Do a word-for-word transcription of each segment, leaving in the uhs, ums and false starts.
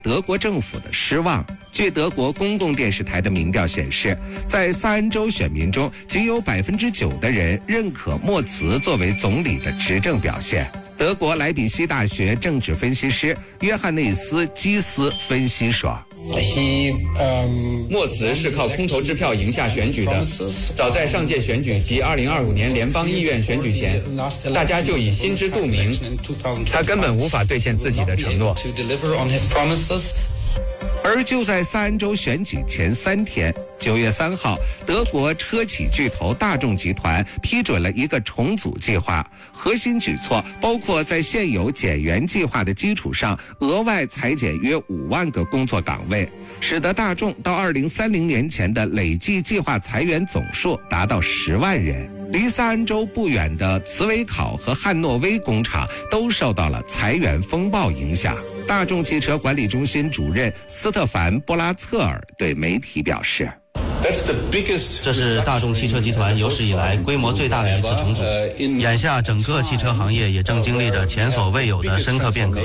德国政府的失望。据德国公共电视台的民调显示，在萨恩州选民中，仅有百分之九的人认可默茨作为总理的执政表现。德国莱比锡大学政治分析师约翰内斯·基斯分析说， 默茨是靠空头支票赢下选举的。早在上届选举及二零二五年联邦议院选举前，大家就已心知肚明，他根本无法兑现自己的承诺。 而就在萨恩州选举前三天，九月三号，德国车企巨头大众集团批准了一个重组计划，核心举措包括在现有减员计划的基础上，额外裁减约五万个工作岗位，使得大众到二零三零年前的累计计划裁员总数达到十万人。离萨恩州不远的茨维考和汉诺威工厂都受到了裁员风暴影响。大众汽车管理中心主任斯特凡·波拉策尔对媒体表示， 这是大众汽车集团有史以来规模最大的一次重组，眼下整个汽车行业也正经历着前所未有的深刻变革。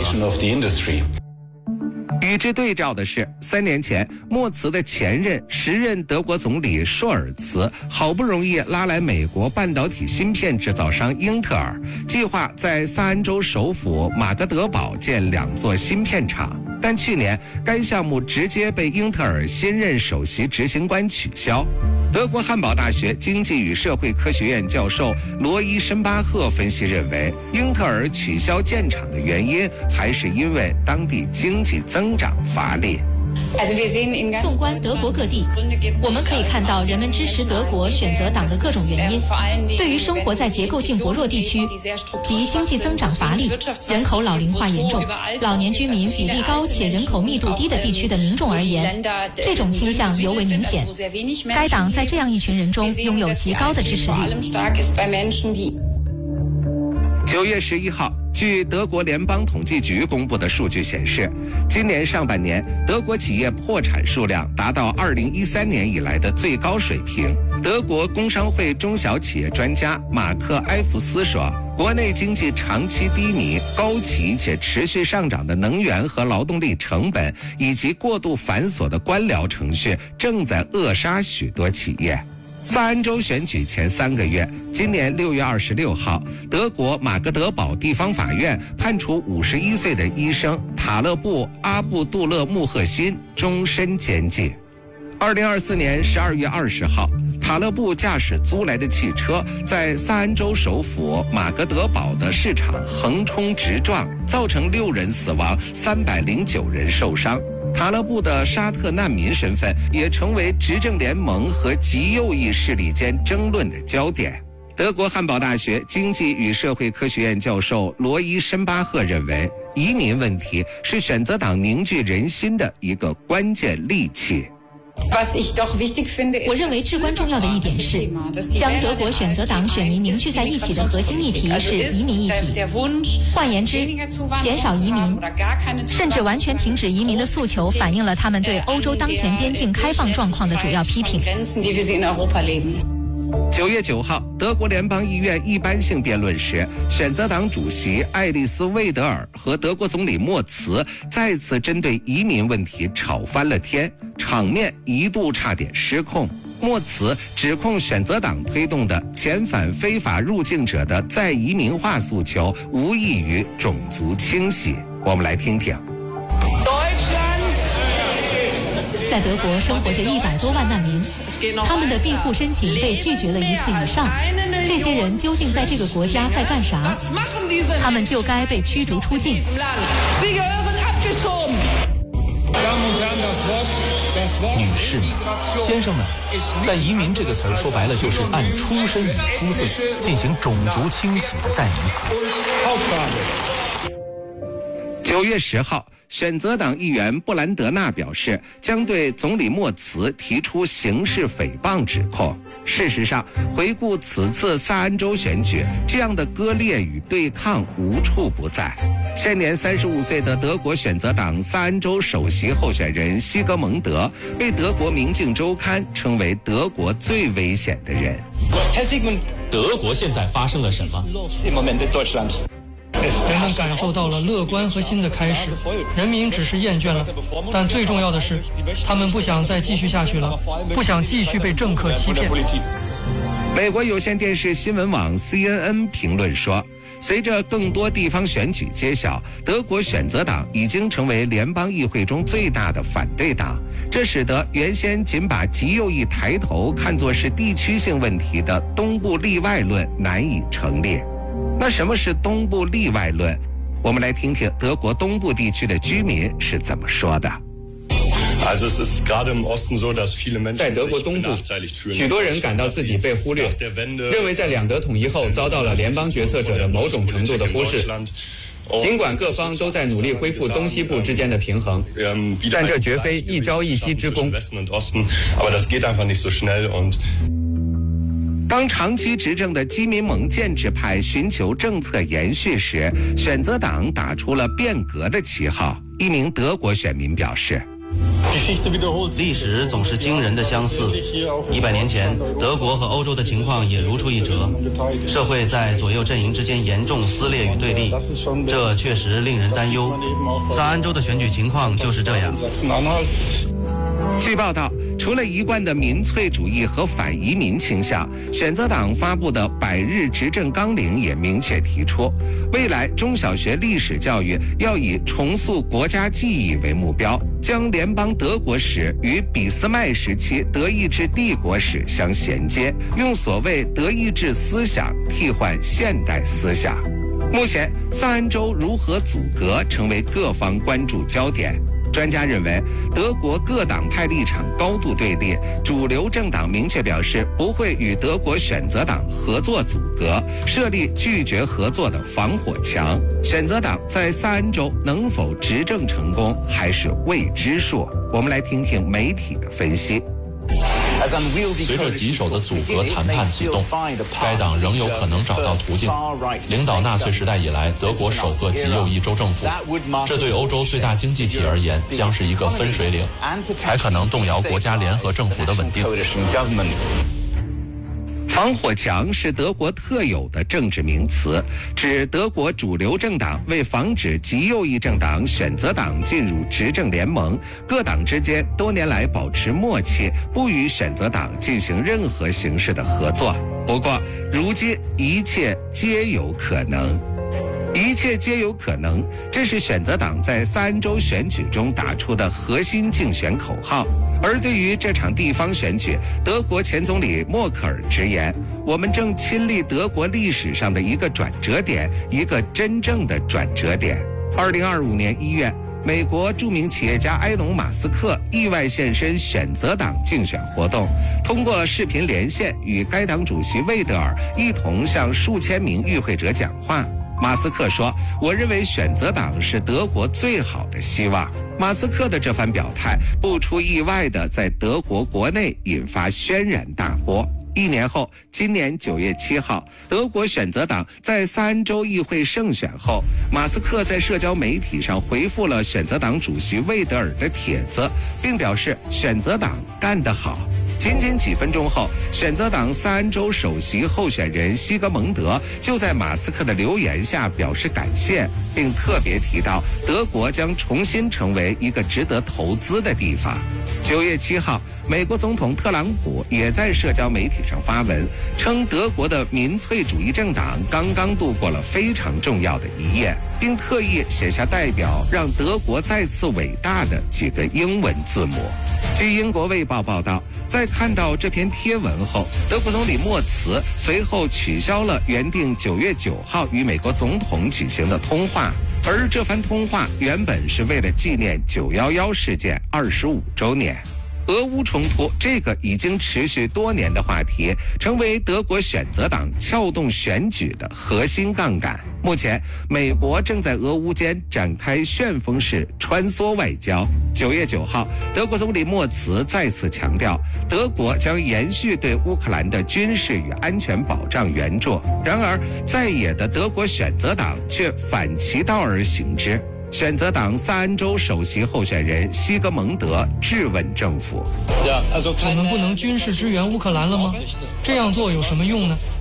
与之对照的是，三年前默茨的前任时任德国总理舒尔茨好不容易拉来美国半导体芯片制造商英特尔，计划在萨恩州首府马格德堡建两座芯片厂，但去年该项目直接被英特尔新任首席执行官取消。德国汉堡大学经济与社会科学院教授罗伊申巴赫分析认为，英特尔取消建厂的原因还是因为当地经济增长乏力。 纵观德国各地，我们可以看到人们支持德国选择党的各种原因。对于生活在结构性薄弱地区及经济增长乏力、人口老龄化严重、老年居民比例高且人口密度低的地区的民众而言，这种倾向尤为明显。该党在这样一群人中拥有极高的支持率。 九月十一号，据德国联邦统计局公布的数据显示，今年上半年德国企业破产数量达到二零一三年以来的最高水平。德国工商会中小企业专家马克·埃弗斯说，国内经济长期低迷、高企且持续上涨的能源和劳动力成本，以及过度繁琐的官僚程序，正在扼杀许多企业。萨恩州选举前三个月，今年六月二十六号，德国马格德堡地方法院判处五十一岁的医生塔勒布·阿布杜勒穆赫辛终身监禁。二零二四年十二月二十号，塔勒布驾驶租来的汽车在萨恩州首府马格德堡的市场横冲直撞，造成六人死亡，三百零九人受伤。塔勒布的沙特难民身份也成为执政联盟和极右翼势力间争论的焦点。德国汉堡大学经济与社会科学院教授罗伊申巴赫认为，移民问题是选择党凝聚人心的一个关键利器。 我认为至关重要的一点是，将德国选择党选民凝聚在一起的核心议题是移民议题。换言之，减少移民，甚至完全停止移民的诉求，反映了他们对欧洲当前边境开放状况的主要批评。 九月九号，德国联邦议院一般性辩论时，选择党主席爱丽丝·魏德尔和德国总理默茨再次针对移民问题吵翻了天，场面一度差点失控。默茨指控选择党推动的遣返非法入境者的再移民化诉求无异于种族清洗。我们来听听。 在德国生活着一百多万难民，他们的庇护申请被拒绝了一次以上。这些人究竟在这个国家在干啥？他们就该被驱逐出境。 女士、先生们，在移民这个词儿说白了就是按出身与肤色进行种族清洗的代名词。 九月十号，选择党议员布兰德纳表示，将对总理默茨提出刑事诽谤指控。事实上，回顾此次萨恩州选举，这样的割裂与对抗无处不在。现年三十五岁的德国选择党萨恩州首席候选人西格蒙德被德国《明镜周刊》称为德国最危险的人。 德国现在发生了什么？ 人们感受到了乐观和新的开始，人民只是厌倦了，但最重要的是，他们不想再继续下去了，不想继续被政客欺骗。 美国有线电视新闻网 C N N 评论说，随着更多地方选举揭晓，德国选择党已经成为联邦议会中最大的反对党，这使得原先仅把极右翼抬头看作是地区性问题的东部例外论难以成立。那什么是东部例外论？我们来听听德国东部地区的居民是怎么说的。 在德国东部，许多人感到自己被忽略，认为在两德统一后遭到了联邦决策者的某种程度的忽视。尽管各方都在努力恢复东西部之间的平衡，但这绝非一朝一夕之功。 当长期执政的基民盟建制派寻求政策延续时，选择党打出了变革的旗号。一名德国选民表示， 历史总是惊人的相似。一百年前，德国和欧洲的情况也如出一辙，社会在左右阵营之间严重撕裂与对立，这确实令人担忧。萨安州的选举情况就是这样。 据报道，除了一贯的民粹主义和反移民倾向，选择党发布的百日执政纲领也明确提出，未来中小学历史教育要以重塑国家记忆为目标，将联邦德国史与俾斯麦时期德意志帝国史相衔接，用所谓德意志思想替换现代思想。目前，萨安州如何阻隔成为各方关注焦点。专家认为，德国各党派立场高度对立，主流政党明确表示不会与德国选择党合作阻隔，设立拒绝合作的防火墙。选择党在萨安州能否执政成功还是未知数。我们来听听媒体的分析。 随着棘手的阻隔谈判启动，该党仍有可能找到途径领导纳粹时代以来德国首个极右翼州政府。这对欧洲最大经济体而言将是一个分水岭，还可能动摇国家联合政府的稳定。 防火墙是德国特有的政治名词，指德国主流政党为防止极右翼政党选择党进入执政联盟，各党之间多年来保持默契，不与选择党进行任何形式的合作。不过，如今一切皆有可能。一切皆有可能，这是选择党在萨安州选举中打出的核心竞选口号。而对于这场地方选举，德国前总理默克尔直言，我们正亲历德国历史上的一个转折点，一个真正的转折点。二零二五年一月，美国著名企业家埃隆·马斯克意外现身选择党竞选活动，通过视频连线与该党主席魏德尔一同向数千名与会者讲话。马斯克说，我认为选择党是德国最好的希望。马斯克的这番表态不出意外地在德国国内引发轩然大波。一年后，今年九月七号，德国选择党在萨安州议会胜选后，马斯克在社交媒体上回复了选择党主席魏德尔的帖子，并表示选择党干得好。仅仅几分钟后，选择党萨安州首席候选人西格蒙德就在马斯克的留言下表示感谢，并特别提到德国将重新成为一个值得投资的地方。九月七号，美国总统特朗普也在社交媒体上发文，称德国的民粹主义政党刚刚度过了非常重要的一夜，并特意写下代表让德国再次伟大的几个英文字母。据英国卫报报道，在看到这篇贴文后，德国总理默茨随后取消了原定九月九号与美国总统举行的通话，而这番通话原本是为了纪念九一一事件二十五周年。俄乌冲突这个已经持续多年的话题，成为德国选择党撬动选举的核心杠杆。目前，美国正在俄乌间展开旋风式穿梭外交。九月九号，德国总理默茨再次强调，德国将延续对乌克兰的军事与安全保障援助。然而，在野的德国选择党却反其道而行之。选择党萨安州首席候选人西格蒙德质问政府： 我们不能军事支援乌克兰了吗？这样做有什么用呢？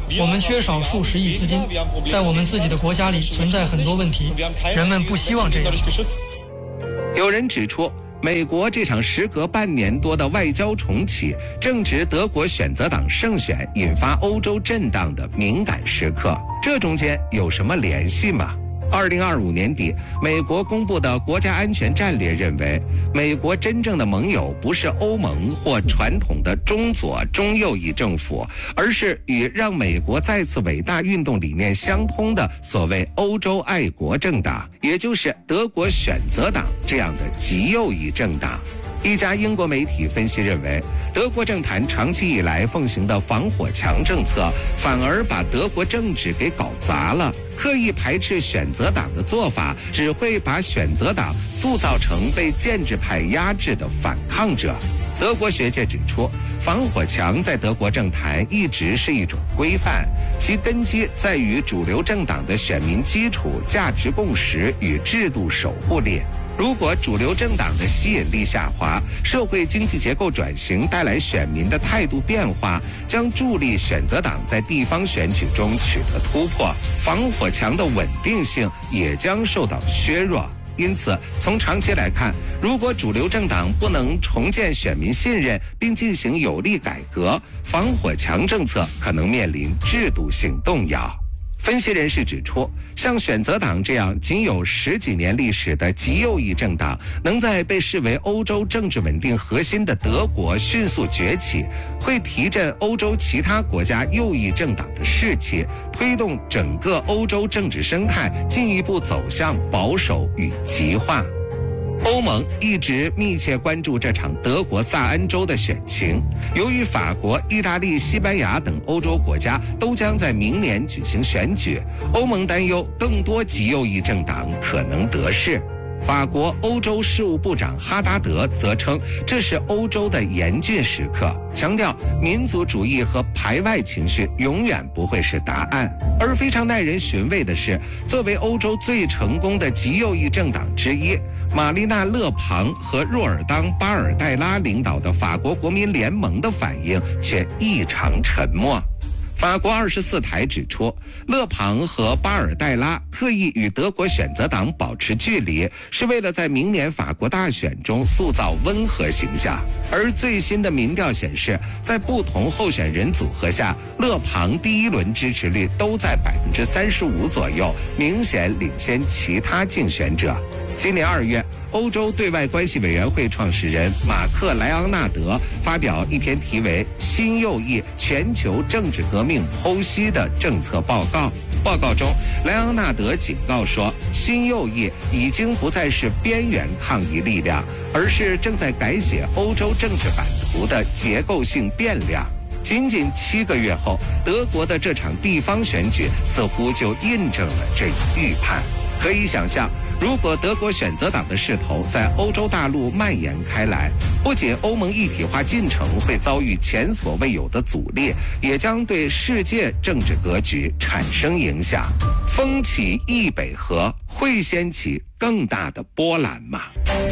我们缺少数十亿资金，在我们自己的国家里存在很多问题，人们不希望这样。 有人指出，美国这场时隔半年多的外交重启，正值德国选择党胜选引发欧洲震荡的敏感时刻，这中间有什么联系吗？二零二五年底，美国公布的国家安全战略认为，美国真正的盟友不是欧盟或传统的中左中右翼政府，而是与让美国再次伟大运动理念相通的所谓欧洲爱国政党，也就是德国选择党这样的极右翼政党。一家英国媒体分析认为，德国政坛长期以来奉行的防火墙政策，反而把德国政治给搞砸了。刻意排斥选择党的做法，只会把选择党塑造成被建制派压制的反抗者。德国学界指出，防火墙在德国政坛一直是一种规范，其根基在于主流政党的选民基础、价值共识与制度守护力。如果主流政党的吸引力下滑，社会经济结构转型带来选民的态度变化，将助力选择党在地方选举中取得突破，防火墙的稳定性也将受到削弱。因此，从长期来看，如果主流政党不能重建选民信任并进行有力改革，防火墙政策可能面临制度性动摇。分析人士指出，像选择党这样仅有十几年历史的极右翼政党，能在被视为欧洲政治稳定核心的德国迅速崛起，会提振欧洲其他国家右翼政党的士气，推动整个欧洲政治生态进一步走向保守与极化。欧盟一直密切关注这场德国萨恩州的选情。由于法国、意大利、西班牙等欧洲国家都将在明年举行选举，欧盟担忧更多极右翼政党可能得势。法国欧洲事务部长哈达德则称，这是欧洲的严峻时刻，强调民族主义和排外情绪永远不会是答案。而非常耐人寻味的是，作为欧洲最成功的极右翼政党之一，玛丽娜·勒庞和若尔当·巴尔代拉领导的法国国民联盟的反应却异常沉默。法国二十四台指出，勒庞和巴尔代拉刻意与德国选择党保持距离，是为了在明年法国大选中塑造温和形象。而最新的民调显示，在不同候选人组合下，勒庞第一轮支持率都在百分之三十五左右，明显领先其他竞选者。今年二月，欧洲对外关系委员会创始人马克·莱昂纳德发表一篇题为《新右翼全球政治革命剖析》的政策报告。报告中，莱昂纳德警告说，新右翼已经不再是边缘抗议力量，而是正在改写欧洲政治版图的结构性变量。仅仅七个月后，德国的这场地方选举似乎就印证了这一预判。可以想象，如果德国选择党的势头在欧洲大陆蔓延开来，不仅欧盟一体化进程会遭遇前所未有的阻力，也将对世界政治格局产生影响。风起易北河，会掀起更大的波澜吗？